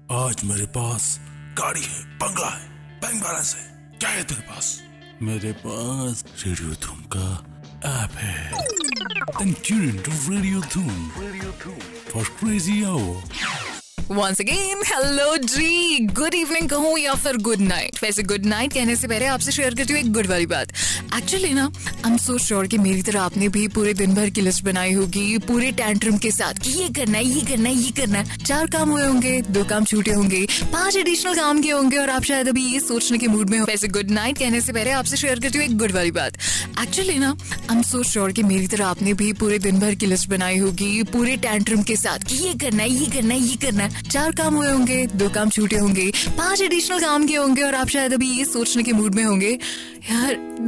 आज मेरे पास गाड़ी है, बंगला है, बैंक बैलेंस है। क्या है तेरे पास? मेरे पास रेडियो धूम का ऐप है। Then tune into Radio Dhoom for crazy hour. Once again, hello ji, good evening कहूँ या फिर गुड नाइट। वैसे गुड नाइट कहने से पहले आपसे शेयर करती हूँ एक गुड वाली बात। एक्चुअली ना, आई एम सो श्योर कि मेरी तरह आपने भी पूरे दिन भर की लिस्ट बनाई होगी पूरे टैंट्रम के साथ कि ये करना है, ये करना है, ये करना है। 4 काम हुए होंगे, 2 काम छूटे होंगे, 5 एडिशनल काम किए होंगे और आप शायद अभी ये सोचने के मूड में हो। वैसे गुड नाइट कहने से पहले आपसे शेयर करती हूँ एक गुड वाली बात। एक्चुअली ना, आई एम सो श्योर कि मेरी तरह आपने भी पूरे दिन भर की लिस्ट बनाई होगी पूरे टैंट्रम के साथ कि ये करना है, ये करना है, ये करना है। 4 काम हुए होंगे, 2 काम छूटे होंगे, 5 एडिशनल काम किए होंगे और आप शायद अभी ये सोचने के मूड में होंगे, यार